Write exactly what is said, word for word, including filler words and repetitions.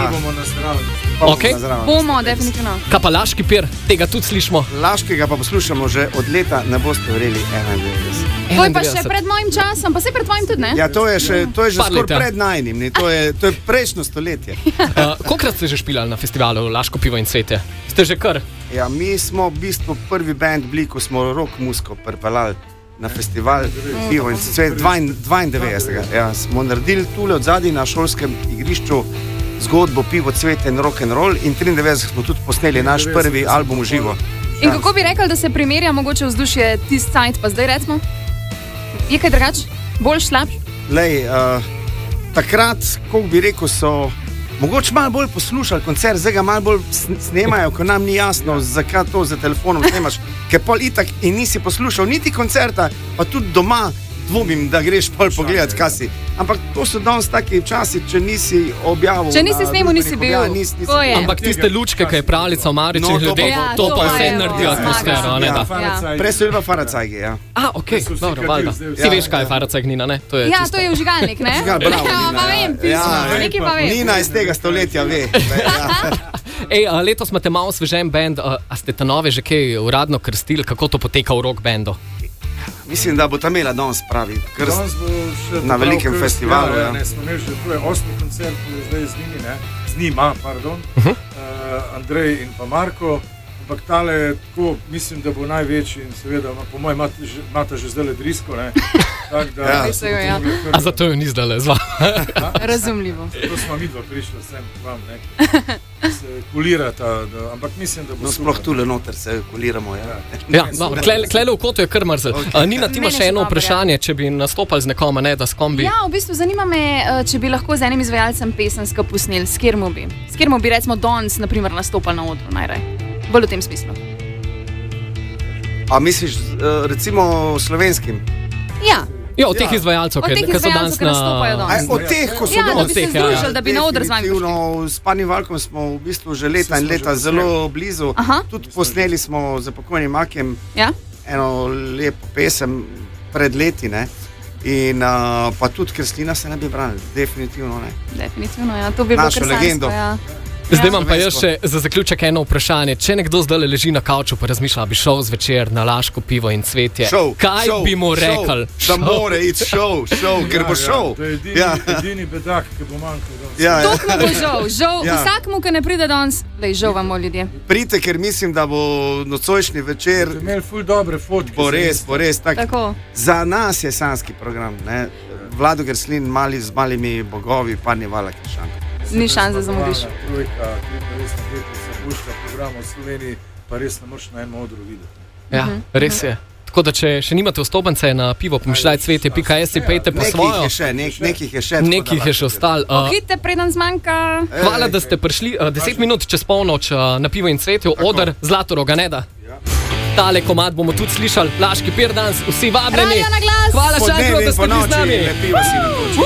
bomo na zraven. Okay. Bomo, definitivno. Kaj pa Laški pir? Tega tudi slišimo. Laškega pa poslušamo že od leta, ne boste verjeli, enaindevetdeset. To je pa še pred mojim časom, pa se pred tvojim tudi, ne? Ja, to je, še, to je že Par skoraj leta. pred najnim, ne? To je, to je prejšnjo stoletje. Uh, kolikrat ste že špilali na festivalu Laško pivo in cvetje? Ste že kar? Ja, mi smo v bistvu prvi band bili, ko smo rock musko pripeljali na festival pivo in cvetje dvaindevetdesetega. Ja, smo naredili tule od zadaj na šolskem igrišču zgodbo pivo, cvetje in rock and roll in triindevetdeset smo tudi posneli naš prvi album v živo. In kako bi rekel, da se primerja mogoče vzdušje tisti cajt, pa zdaj recimo? Je kaj drugače? Bolj slabš? Lej, uh, takrat, kako bi rekel, so mogoče malo bolj poslušali koncert, zdaj ga malo bolj snemajo, ko nam ni jasno, zakaj to za telefonom snemaš, ker pol itak in nisi poslušal niti koncerta, pa tudi doma dvomim, da greš pol pogledat, kaj si. Ampak to so danes taki časi, če nisi objavil. Če nisi snemal, nisi bil. Ja, nis, nis, To je. Ampak tiste lučke, ki je pravljica o Maričih No, to ljudeh, pa- to Ja, pa to vse je- naredi ja, atmosfero, a ne da? Ja. Prej so bili pa faracajgi, ja. A, ok, dobro, valjda. Ti veš, kaj je faracajg Nina, ne? To je Ja, tisto. to je vžigalnik, ne? Ja, bravo, Ja, Nina, pa ja. vem, pismo, Ja, nekaj pa vem. Nina iz tega stoletja ve. Ja. Ej, a letos imate malo svežen band, a, a ste ta nove že kaj uradno krstili, kako to poteka v rock bandu? Mislim, da bo ta imela danes pravi krst. Danes bo še Na velikem krst, festivalu, Ja, ja. ne, smo imeli že, to je osmi koncert, zdaj z njimi, ne, z njima, pardon, uh -huh. uh, Andrej in pa Marko, ampak tale je tako, mislim, da bo največji in seveda, ima- po mojem, imate že, imate že zdaj drisko, ne, tak da... Ja. se Ja. bomo mogli kar- A zato jo ni zdaj zva. Razumljivo. To smo mi dva prišli sem k vam, ne, se kulirata, da, ampak mislim, da bo No, super. sploh tule noter se kuliramo, ja. Ja, no, klele v kotu je kar mrzel. Okay. Nina, ti imaš Meni še eno še dobro, vprašanje, če bi nastopali z nekom, a ne, da s kom bi... Ja, v bistvu zanima me, eh, če bi lahko z enim izvajalcem pesemsko posneli, s kjermo bi. S kjermo bi recimo danes, na primer, nastopali na odru najraje. Bolj v tem smislu. A misliš, eh, recimo slovenskim? Ja, Ja, od teh Ja. izvajalcev, Od teh ki so izvajalcev, danes ki nastopajo na... danes. Aj, od teh, ko so Ja, da danes. bi se teh, ja, ja. združili, da bi na oder z vami prišli. Definitivno, s Pani Valkom smo v bistvu že leta Vsi in smo leta že zelo blizu. Aha. Tudi posneli smo za pokojnim Makem Ja? eno lepo pesem pred leti, ne? In uh, pa tudi Kreslina se ne bi branili, definitivno ne. Definitivno, ja. To bi bilo Našo kar sanjsko, legendo. ja. Zdaj imam pa jaz Slovensko. še za zaključek eno vprašanje. Če nekdo zdaj leži na kavču pa razmišlja, bi šel zvečer na Laško pivo in cvetje, Šov, kaj šov, bi mu šov, rekel? Da mora iti šov, šov, ker bo šov. Ja, to je edini, Ja. edini bedak, ki bo manjkal. danes. Ja, ja. To mu bo žal, žal Ja. vsakmu, ki ne pride danes, da je žal vam ljudje. Pridite, ker mislim, da bo nocojšnji večer, Boste imeli ful dobre fotke. bo res, bo res tak. Tako. Za nas je sanski program, ne? Vlado Gerslin, mali z malimi bogovi, Pani Vala Kršan. Ni šanse zamudiš. Trojka, triindevetdeseta letnica, boljša programa v Sloveniji, pa res ne moreš na enem odru videti. Ja, res je. Tako da, če še nimate vstopnice na pivo pomišljaj cvetje pika si, pejte po Nekih svojo. je še, nek, nekih je še. tako Nekih da je še ostalo. Uh, Hitite, preden zmanjka. hvala, da ste prišli. Uh, deset minut čez polnoč uh, na pivo in cvetje, oder Zlatoroga, ne da? Tale komad bomo tudi slišali, Laški pir danes, vsi vabljeni. Radio na glas. Hvala, Šankro, da ste bili z nami. Lepiva si na noč.